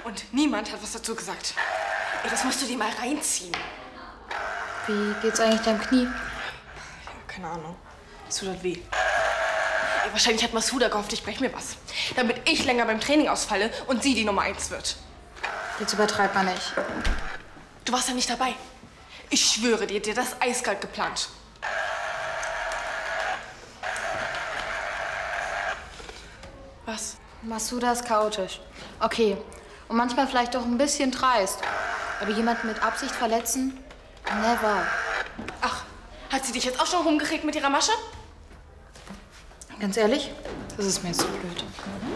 Und niemand hat was dazu gesagt. Ey, das musst du dir mal reinziehen. Wie geht's eigentlich deinem Knie? Ja, keine Ahnung. Es tut halt weh. Ey, wahrscheinlich hat Masuda gehofft, ich brech mir was. Damit ich länger beim Training ausfalle und sie die Nummer 1 wird. Jetzt übertreibt man nicht. Du warst ja nicht dabei. Ich schwöre dir, das eiskalt geplant. Was? Masuda ist chaotisch. Okay. Und manchmal vielleicht doch ein bisschen dreist. Aber jemanden mit Absicht verletzen? Never. Ach, hat sie dich jetzt auch schon rumgekriegt mit ihrer Masche? Ganz ehrlich, das ist mir jetzt zu blöd.